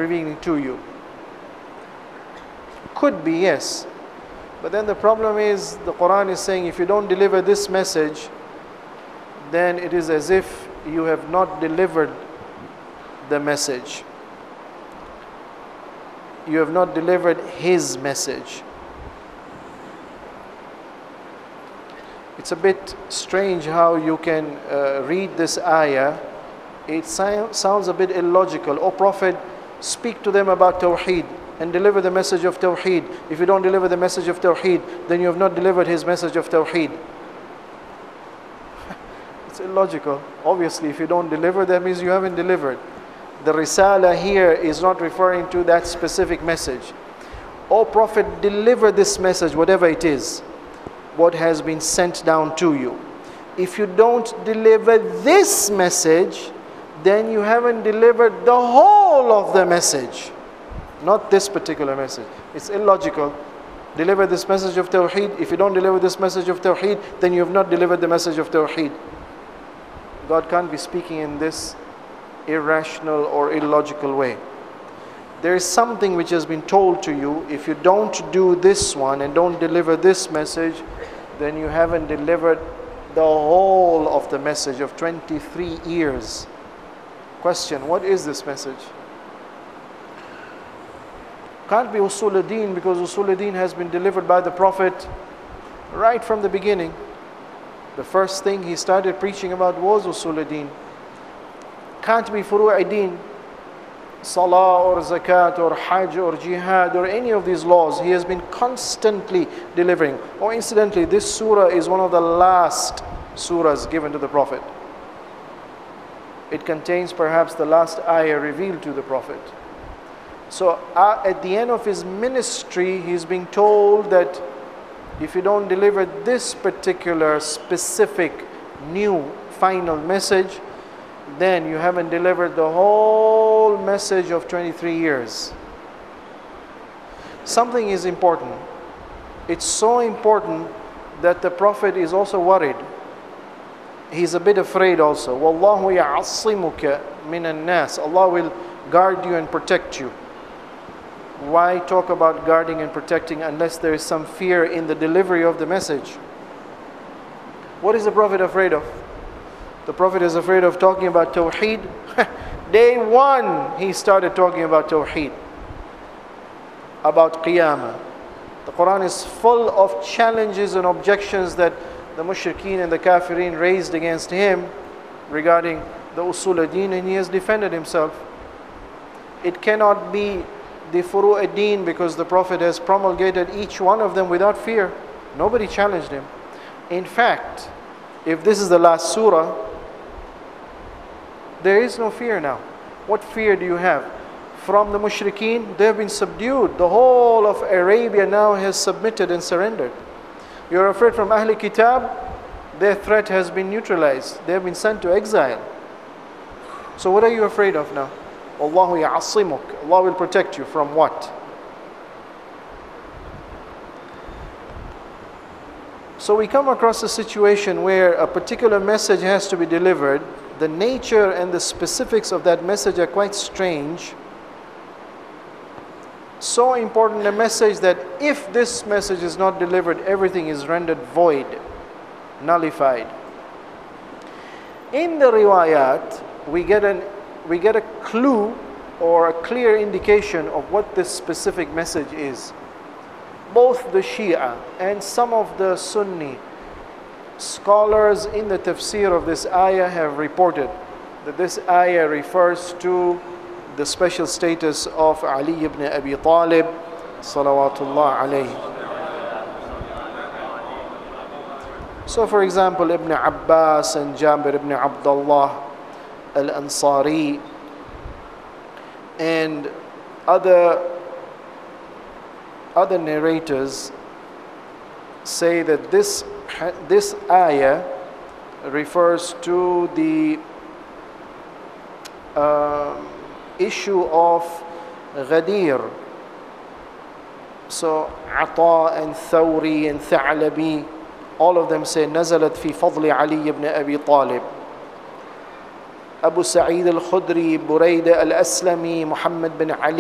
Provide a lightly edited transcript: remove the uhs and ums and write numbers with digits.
revealing to you. Could be, yes. But then the problem is, the Quran is saying, if you don't deliver this message, then it is as if you have not delivered the message. You have not delivered His message. It's a bit strange how you can read this ayah. It sounds a bit illogical. O Prophet, speak to them about Tawheed and deliver the message of Tawheed. If you don't deliver the message of Tawheed, then you have not delivered His message of Tawheed. It's illogical. Obviously, if you don't deliver, that means you haven't delivered. The Risala here is not referring to that specific message. O Prophet, deliver this message, whatever it is, what has been sent down to you. If you don't deliver this message, then you haven't delivered the whole of the message. Not this particular message. It's illogical. Deliver this message of Tawheed. If you don't deliver this message of Tawheed, then you have not delivered the message of Tawheed. God can't be speaking in this irrational or illogical way. There is something which has been told to you. If you don't do this one and don't deliver this message, then you haven't delivered the whole of the message of 23 years. Question, what is this message? Can't be Usul al-Din, because Usul al-Din has been delivered by the Prophet right from the beginning. The first thing he started preaching about was Usul al-Din. Can't be Furu' al-Din, Salah or Zakat or Hajj or Jihad or any of these laws. He has been constantly delivering. Oh, incidentally, this surah is one of the last surahs given to the Prophet. It contains perhaps the last ayah revealed to the Prophet. So at the end of his ministry, he's being told that if you don't deliver this particular specific new final message, then you haven't delivered the whole message of 23 years. Something is important. It's so important that the Prophet is also worried. He's a bit afraid also. Wallahu ya'assimuka minan nas. Allah will guard you and protect you. Why talk about guarding and protecting unless there is some fear in the delivery of the message? What is the Prophet afraid of? The Prophet is afraid of talking about Tawheed. Day one, he started talking about Tawheed, about Qiyamah. The Quran is full of challenges and objections that the Mushrikeen and the Kafirin raised against him regarding the Usul al-Din, and he has defended himself. It cannot be the Furu' al-Din because the Prophet has promulgated each one of them without fear. Nobody challenged him. In fact, if this is the last surah, there is no fear now. What fear do you have? From the Mushrikeen, they have been subdued. The whole of Arabia now has submitted and surrendered. You're afraid from Ahl Kitab? Their threat has been neutralized. They have been sent to exile. So what are you afraid of now? Allahu ya'asimuk. Allah will protect you from what? So we come across a situation where a particular message has to be delivered. The nature and the specifics of that message are quite strange. So important a message that if this message is not delivered, everything is rendered void, nullified. In the riwayat, we get a clue or a clear indication of what this specific message is. Both the Shia and some of the Sunni scholars in the tafsir of this ayah have reported that this ayah refers to the special status of Ali ibn Abi Talib, salawatullah alayhi. So for example, Ibn Abbas and Jabir ibn Abdullah al-Ansari and other narrators say that this ayah refers to the issue of Ghadir. So Ata and Thawri and Tha'labi, all of them say nazalat fi fadli Ali ibn Abi Talib. Abu Sa'id al-Khudri, Burayda al-Aslami, Muhammad bin Ali